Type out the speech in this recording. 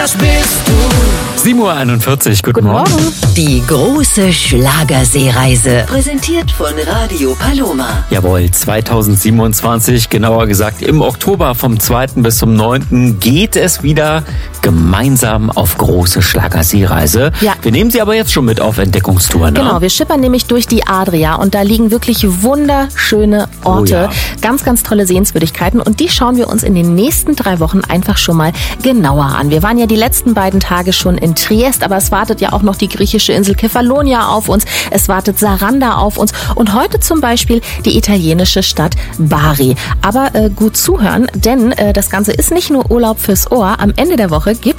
das bist du. 7:41 Uhr, guten Morgen. Die große Schlagerseereise, präsentiert von Radio Paloma. Jawohl, 2027, genauer gesagt im Oktober vom 2. bis zum 9. geht es wieder gemeinsam auf große Schlagerseereise. Ja. Wir nehmen Sie aber jetzt schon mit auf Entdeckungstour, ne? Genau, wir schippern nämlich durch die Adria und da liegen wirklich wunderschöne Orte, Oh ja. ganz, ganz tolle Sehenswürdigkeiten und die schauen wir uns in den nächsten 3 Wochen einfach schon mal genauer an. Wir waren ja die letzten beiden Tage schon in Triest, aber es wartet ja auch noch die griechische Insel Kefalonia auf uns, es wartet Saranda auf uns und heute zum Beispiel die italienische Stadt Bari. Aber gut zuhören, denn das Ganze ist nicht nur Urlaub fürs Ohr. Am Ende der Woche gibt